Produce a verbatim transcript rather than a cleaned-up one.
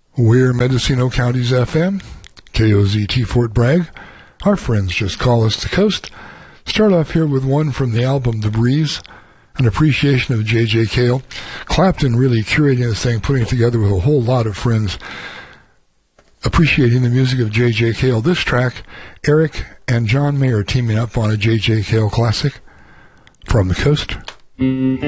We're Mendocino County's F M, K O Z T Fort Bragg. Our friends just call us the coast. Start off here with one from the album The Breeze, an appreciation of J J. Cale. Clapton really curating this thing, putting it together with a whole lot of friends, appreciating the music of J J. Cale. This track, Eric and John Mayer teaming up on a J J. Cale classic, From the Coast.